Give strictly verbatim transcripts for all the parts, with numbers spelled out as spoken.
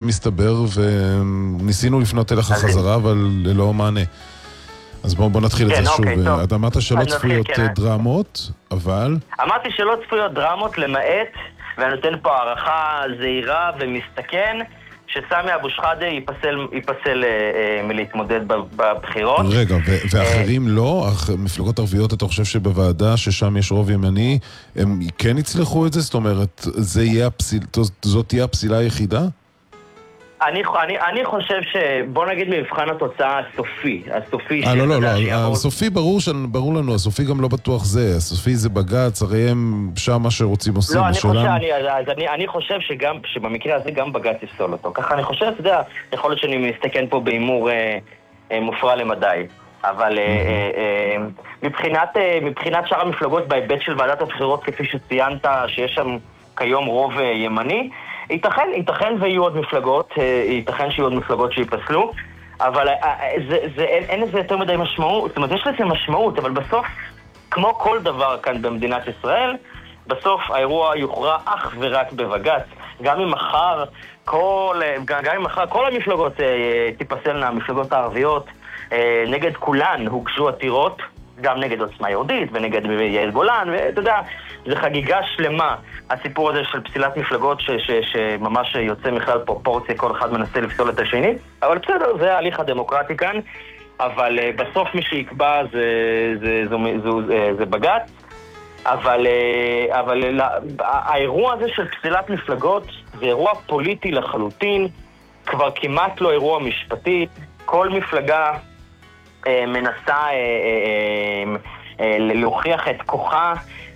מסתבר, וניסינו לפנות אליך חזרה, אבל ללא מענה. אז בואו בוא נתחיל כן, את זה אוקיי, שוב. טוב. אתה אמרת שלא צפויות כן. דרמות, אבל... אמרתי שלא צפויות דרמות, למעט, ואני נותן פה הערכה זהירה ומסתכן, שסמי אבו שחאדה ייפסל, ייפסל אה, מלהתמודד בבחירות. רגע, ו- ואחרים לא? מפלגות ערביות, אתה חושב שבוועדה ששם יש רוב ימני, הם כן יצלחו את זה? זאת אומרת, זה יהיה הפסיל, זאת תהיה הפסילה היחידה? אני, אני, אני חושב ש... בוא נגיד מבחן התוצאה הסופי. הסופי אה, לא, לא, לא. שיעבור... הסופי ברור, ש... ברור לנו, הסופי גם לא בטוח זה. הסופי זה בג"ץ, הרי הם שם מה שרוצים עושים. לא, אני השאלה... חושב, אני, אז אני, אני חושב שגם, שבמקרה הזה גם בג"ץ יפסול אותו. ככה אני חושב, אתה יודע, יכול להיות שאני מסתכן פה באימור אה, אה, מופרע למדי. אבל אה, אה, אה, מבחינת, אה, מבחינת שאר המפלגות בהיבט של ועדת הבחירות, כפי שציינת, שיש שם כיום רוב אה, ימני, ייתכן, ייתכן ויהיו עוד מפלגות, ייתכן שיהיו עוד מפלגות שיפסלו, אבל זה, זה, אין, אין לזה יותר מדי משמעות, זאת אומרת, יש לזה משמעות, אבל בסוף, כמו כל דבר כאן במדינת ישראל, בסוף האירוע יוכרע אך ורק בבג"ץ. גם אם מחר כל, גם אם מחר כל המפלגות תיפסלנה, המפלגות הערביות, נגד כולן הוגשו עתירות, גם נגד עוצמה יהודית ונגד יאיר גולן, ואתה יודע, זה חגיגה שלמה, הסיפור הזה של פסילת מפלגות ש- ש- שממש יוצא מכלל פרופורציה, כל אחד מנסה לפסול את השני, אבל בסדר, זה ההליך הדמוקרטי כאן, אבל uh, בסוף מי שיקבע זה, זה, זה, זה, זה, זה בג"ץ, אבל, uh, אבל uh, האירוע הזה של פסילת מפלגות זה אירוע פוליטי לחלוטין, כבר כמעט לא אירוע משפטי, כל מפלגה uh, מנסה... Uh, uh, uh, להוכיח את כוחה,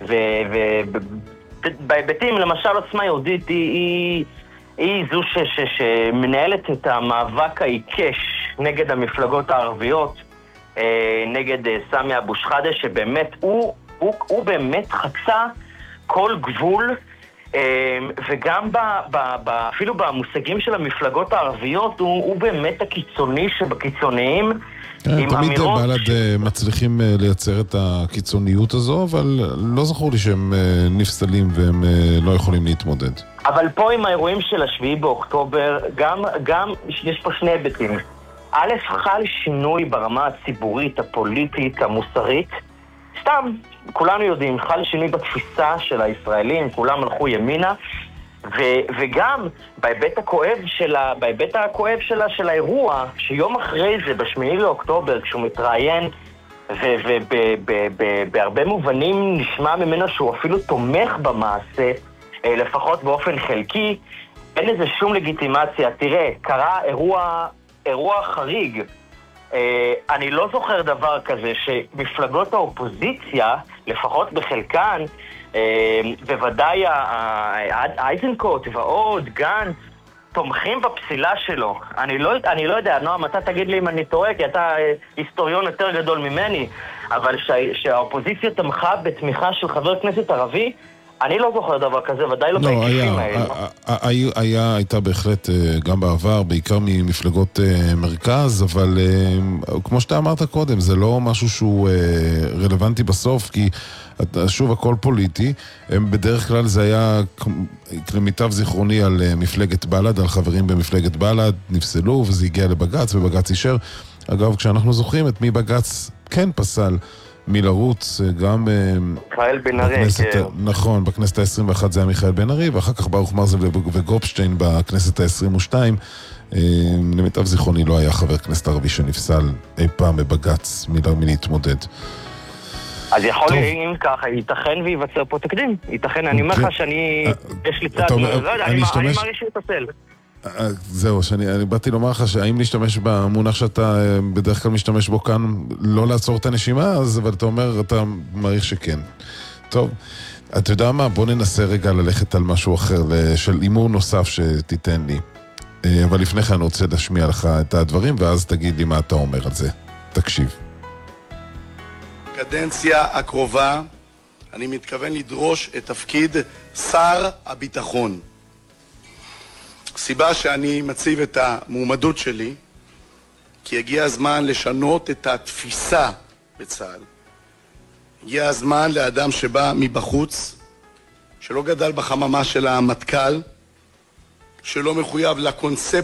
ובהיבטים, למשל עוצמה יהודית היא, היא, היא זו ש, ש, שמנהלת את המאבק העיקש נגד המפלגות הערביות, נגד סמי אבו שחאדה, שבאמת הוא, הוא, הוא באמת חצה כל גבול, וגם ב, ב, ב, אפילו במושגים של המפלגות הערביות הוא, הוא באמת הקיצוני שבקיצוניים. תמיד בל"ד מצליחים לייצר את הקיצוניות הזו, אבל לא זכור לי שהם נפסלים והם לא יכולים להתמודד. אבל פה עם האירועים של השביעי באוקטובר, גם, גם יש פה שני היבטים. א', חל שינוי ברמה הציבורית, הפוליטית, המוסרית. סתם, כולנו יודעים, חל שינוי בתפיסה של הישראלים, כולם הלכו ימינה, ו- וגם בהיבט הכואב שלה, בהיבט הכואב שלה של האירוע, שיום אחרי זה, בשמיעי לאוקטובר, כשהוא מתראיין, ובהרבה מובנים נשמע ממנו שהוא אפילו תומך במעשה, לפחות באופן חלקי, אין לזה שום לגיטימציה. תראה, קרה אירוע, אירוע חריג. אני לא זוכר דבר כזה שמפלגות האופוזיציה, לפחות בחלקן, בוודאי אייזנקוט ועוד, גנץ, תומכים בפסילה שלו. אני לא, אני לא יודע, נועם, אתה תגיד לי אם אני טועה, כי אתה היסטוריון יותר גדול ממני, אבל שהאופוזיציה תמכה בתמיכה של חבר כנסת ערבי, אני לא זוכר דבר כזה, ודאי לא בהיקפים האלה. הייתה בהחלט גם בעבר, בעיקר ממפלגות מרכז, אבל כמו שאתה אמרת קודם, זה לא משהו שהוא רלוונטי בסוף, כי שוב הכל פוליטי. בדרך כלל זה היה למיטב זיכרוני על מפלגת בל"ד, על חברים במפלגת בל"ד, נפסלו וזה הגיע לבג"ץ ובג"ץ אישר. אגב, כשאנחנו זוכרים את מי בג"ץ כן פסל מלרוץ, גם מיכאל בן ארי, כן. נכון, בכנסת ה-עשרים ואחת זה היה מיכאל בן ארי, ואחר כך ברוך מרזל וגופשטיין בכנסת ה-עשרים ושתיים. למיטב זיכרוני לא היה חבר כנסת ערבי שנפסל אי פעם בבג"ץ מלהתמודד. אז יכול להיות, אם ככה, ייתכן ויווצר פה תקדים. ייתכן, אני אומר לך שאני, יש לי צד, לא יודע, אני מרגיש שהוא יתפסל. זהו, שאני באתי לומר לך שהאם להשתמש במונח שאתה בדרך כלל משתמש בו כאן, לא לעצור את הנשימה, אז אבל אתה אומר, אתה מעריך שכן. טוב, אתה יודע מה? בוא ננסה רגע ללכת על משהו אחר, של אימור נוסף שתיתן לי. אבל לפני כן אני רוצה להשמיע לך את הדברים, ואז תגיד לי מה אתה אומר על זה. תקשיב. בקדנציה הקרובה אני מתכוון לדרוש את תפקיד שר הביטחון. סיבה שאני מציב את המועמדות שלי, כי הגיע הזמן לשנות את התפיסה בצה"ל. הגיע הזמן לאדם שבא מבחוץ, שלא גדל בחממה של המטכ"ל, שלא מחויב לקונספט